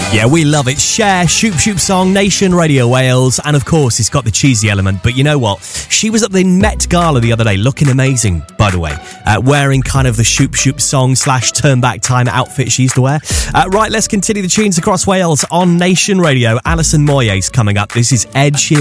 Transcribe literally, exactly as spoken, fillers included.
Yeah, we love it. Cher, Shoop Shoop song, Nation Radio Wales, and of course it's got the cheesy element, but you know what? She was at the Met Gala the other day, looking amazing, by the way, uh, wearing kind of the Shoop Shoop song slash turn back time outfit she used to wear. Uh, right, let's continue the tunes across Wales on Nation Radio. Alison Moyes coming up. This is Ed Sheeran.